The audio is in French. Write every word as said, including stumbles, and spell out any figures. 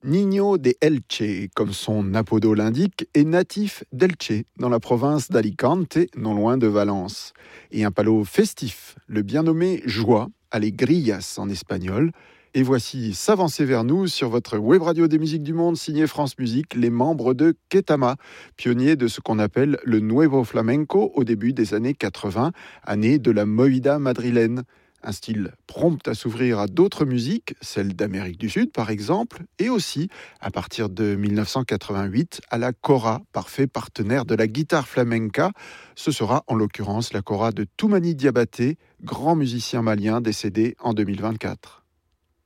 Niño de Elche, comme son apodo l'indique, est natif d'Elche, dans la province d'Alicante, non loin de Valence. Et un palo festif, le bien nommé joie, alegrías en espagnol. Et voici s'avancer vers nous sur votre web radio des musiques du monde signée France Musique, les membres de Ketama, pionniers de ce qu'on appelle le Nuevo Flamenco au début des années quatre-vingts, année de la movida madrilène. Un style prompt à s'ouvrir à d'autres musiques, celles d'Amérique du Sud par exemple, et aussi, à partir de dix-neuf cent quatre-vingt-huit, à la kora, parfait partenaire de la guitare flamenca. Ce sera en l'occurrence la kora de Toumani Diabaté, grand musicien malien décédé en deux mille vingt-quatre.